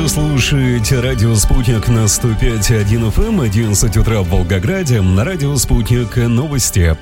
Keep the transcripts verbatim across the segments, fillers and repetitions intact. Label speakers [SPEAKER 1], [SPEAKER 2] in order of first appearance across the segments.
[SPEAKER 1] Вы слушаете радио «Спутник» на сто пять и один эф эм, одиннадцать утра в Волгограде. На радио «Спутник» новости.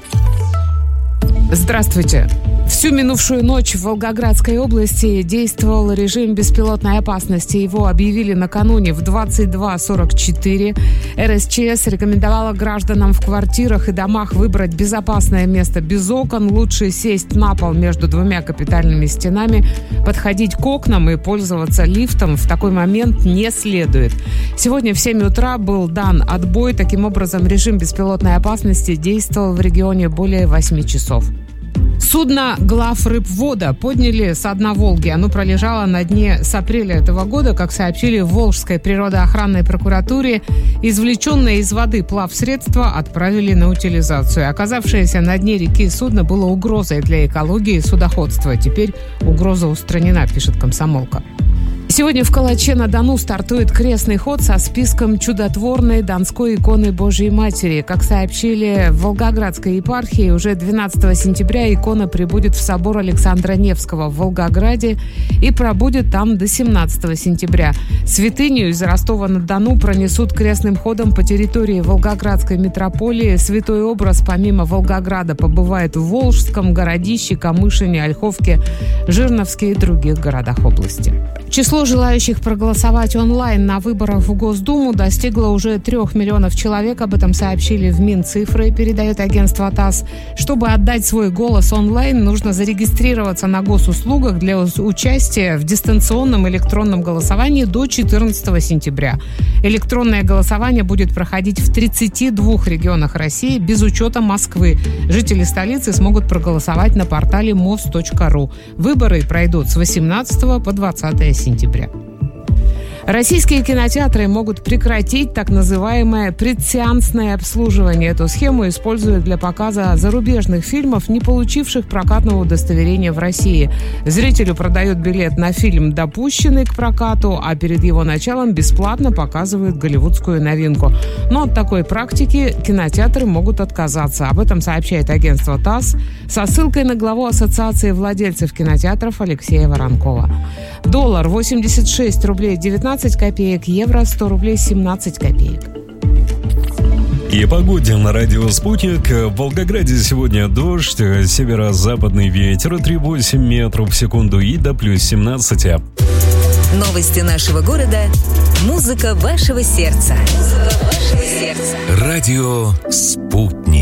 [SPEAKER 2] Здравствуйте. Всю минувшую ночь в Волгоградской области действовал режим беспилотной опасности. Его объявили накануне в двадцать два сорок четыре. эр эс че эс рекомендовала гражданам в квартирах и домах выбрать безопасное место без окон. Лучше сесть на пол между двумя капитальными стенами, подходить к окнам и пользоваться лифтом в такой момент не следует. Сегодня в семь утра был дан отбой. Таким образом, режим беспилотной опасности действовал в регионе более восьми часов. Судно «Главрыбвода» подняли со дна Волги. Оно пролежало на дне с апреля этого года, как сообщили в Волжской природоохранной прокуратуре. Извлеченное из воды плавсредство отправили на утилизацию. Оказавшееся на дне реки судно было угрозой для экологии и судоходства. Теперь угроза устранена, пишет «Комсомолка». Сегодня в Калаче-на-Дону стартует крестный ход со списком чудотворной Донской иконы Божией Матери. Как сообщили в Волгоградской епархии, уже двенадцатого сентября икона прибудет в собор Александра Невского в Волгограде и пробудет там до семнадцатого сентября. Святыню из Ростова-на-Дону пронесут крестным ходом по территории Волгоградской митрополии. Святой образ помимо Волгограда побывает в Волжском, Городище, Камышине, Ольховке, Жирновске и других городах области. Число желающих проголосовать онлайн на выборах в Госдуму достигло уже трех миллионов человек. Об этом сообщили в Минцифры, передает агентство ТАСС. Чтобы отдать свой голос онлайн, нужно зарегистрироваться на госуслугах для участия в дистанционном электронном голосовании до четырнадцатого сентября. Электронное голосование будет проходить в тридцати двух регионах России без учета Москвы. Жители столицы смогут проголосовать на портале мос точка ру. Выборы пройдут с восемнадцатого по двадцатое сентября. Российские кинотеатры могут прекратить так называемое предсеансное обслуживание. Эту схему используют для показа зарубежных фильмов, не получивших прокатного удостоверения в России. Зрителю продают билет на фильм, допущенный к прокату, а перед его началом бесплатно показывают голливудскую новинку. Но от такой практики кинотеатры могут отказаться. Об этом сообщает агентство ТАСС со ссылкой на главу Ассоциации владельцев кинотеатров Алексея Воронкова. Доллар восемьдесят шесть рублей девятнадцать копеек, евро сто рублей семнадцать копеек.
[SPEAKER 1] И погоде на радио «Спутник». В Волгограде сегодня дождь, северо-западный ветер три целых восемь десятых метров в секунду и до плюс семнадцати.
[SPEAKER 3] Новости нашего города. Музыка вашего сердца. Музыка вашего сердца.
[SPEAKER 4] Радио «Спутник».